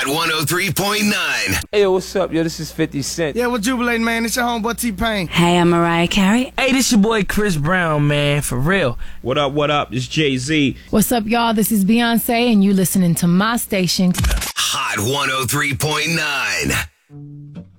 Hot 103.9. Hey, yo, what's up, yo? This is 50 Cent. Yeah, we're jubilating, man. It's your homeboy T-Pain. Hey, I'm Mariah Carey. Hey, this your boy Chris Brown, man, for real. What up, what up? It's Jay-Z. What's up, y'all? This is Beyonce, and you listening to my station. Hot 103.9.